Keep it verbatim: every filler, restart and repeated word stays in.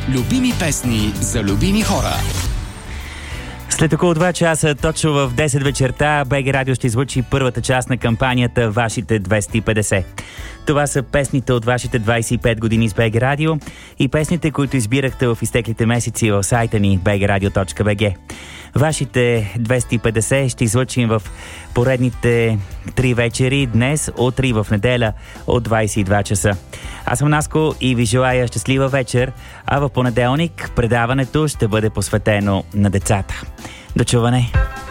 Любими песни за любими хора. След около два часа, точно в десет вечерта, БГ Радио ще излучи първата част на кампанията Вашите двеста и петдесет. Това са песните от вашите двадесет и пет години с БГ Радио и песните, които избирахте в изтеклите месеци в сайта ни би джи радио точка би джи. Вашите двеста и петдесет ще излъчим в поредните три вечери днес, утре и в неделя от двадесет и два часа. Аз съм Наско и ви желая щастлива вечер, а в понеделник предаването ще бъде посветено на децата. До чуване!